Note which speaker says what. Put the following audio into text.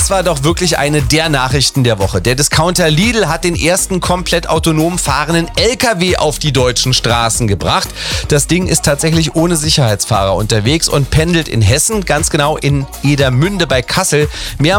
Speaker 1: das war doch wirklich eine der Nachrichten der Woche. Der Discounter Lidl hat den ersten komplett autonom fahrenden LKW auf die deutschen Straßen gebracht. Das Ding ist tatsächlich ohne Sicherheitsfahrer unterwegs und pendelt in Hessen, ganz genau in Edermünde bei Kassel. Mehr